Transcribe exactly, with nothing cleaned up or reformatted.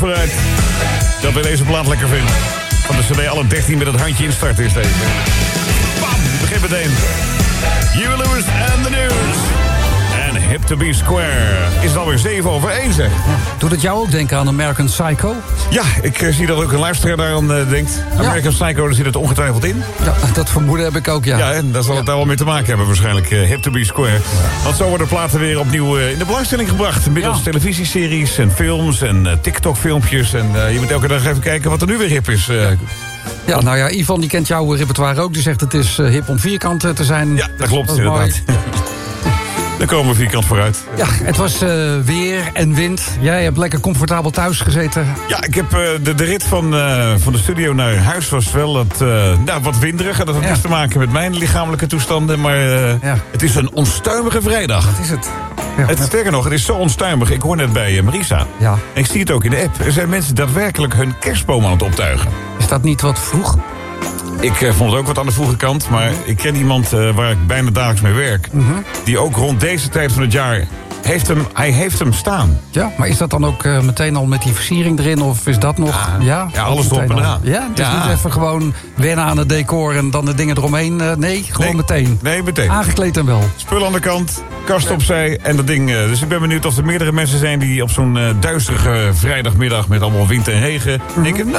vooruit. Dat we deze plaat lekker vinden. Van de cd alle dertien met het handje instart is deze. Bam, begin meteen. Huey Lewis and the News. En Hip to be Square. Is het alweer zeven over één, zeg. Doet het jou ook denken aan American Psycho? Ja, ik uh, zie dat ook een luisteraar daaraan uh, denkt. American ja. Psycho, daar zit het ongetwijfeld in. Ja, dat vermoeden heb ik ook, ja. Ja, en daar zal het daar wel mee te maken hebben waarschijnlijk. Uh, Hip to be Square. Want zo worden platen weer opnieuw uh, in de belangstelling gebracht. Middels ja. televisieseries en films en uh, TikTok-filmpjes. En uh, je moet elke dag even kijken wat er nu weer hip is. Uh, ja. Ja, nou ja, Ivan die kent jouw repertoire ook. Die zegt het is uh, hip om vierkant te zijn. Ja, dat klopt, dat is inderdaad. Daar komen we vierkant vooruit. Ja, het was uh, weer en wind. Jij hebt lekker comfortabel thuis gezeten. Ja, ik heb uh, de, de rit van, uh, van de studio naar huis was wel het, uh, nou, wat winderig. Dat had ja. niets te maken met mijn lichamelijke toestanden. Maar uh, ja. het is een onstuimige vrijdag. Wat is het? Ja. Het, sterker nog, het is zo onstuimig. Ik hoor net bij uh, Marisa. Ja. En ik zie het ook in de app. Er zijn mensen daadwerkelijk hun kerstboom aan het optuigen. Is dat niet wat vroeg? Ik uh, vond het ook wat aan de vroege kant. Maar ik ken iemand uh, waar ik bijna dagelijks mee werk. Mm-hmm. Die ook rond deze tijd van het jaar... Heeft hem, hij heeft hem staan. Ja, maar is dat dan ook uh, meteen al met die versiering erin? Of is dat nog... Ja, ja, ja alles erop en aan. Ja, het is ja. niet even gewoon wennen aan het decor... en dan de dingen eromheen. Uh, nee, gewoon nee, meteen. Nee, meteen. Aangekleed en wel. Spul aan de kant, kast opzij en dat ding. Uh, dus ik ben benieuwd of er meerdere mensen zijn... die op zo'n uh, duisterige vrijdagmiddag met allemaal wind en regen... Mm-hmm. denken,